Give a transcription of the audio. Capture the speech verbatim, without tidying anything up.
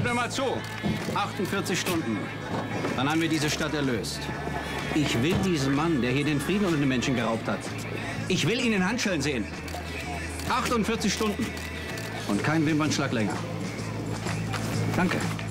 Hört mir mal zu. achtundvierzig Stunden. Dann haben wir diese Stadt erlöst. Ich will diesen Mann, der hier den Frieden unter den Menschen geraubt hat. Ich will ihn in Handschellen sehen. achtundvierzig Stunden. Und kein Wimpernschlag länger. Danke.